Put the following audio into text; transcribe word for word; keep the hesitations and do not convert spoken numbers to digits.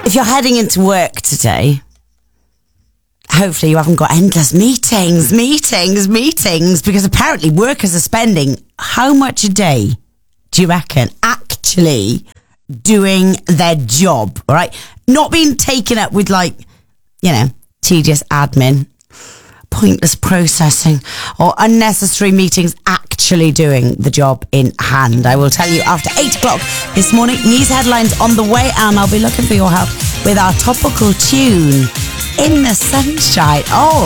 if you're heading into work today, hopefully you haven't got endless meetings, meetings, meetings, because apparently workers are spending how much a day, do you reckon, actually doing their job, all right? Not being taken up with, like, you know, tedious admin, pointless processing, or unnecessary meetings, actually doing the job in hand. I will tell you after eight o'clock this morning. News headlines on the way, and I'll be looking for your help with our topical tune, In the Sunshine. Oh,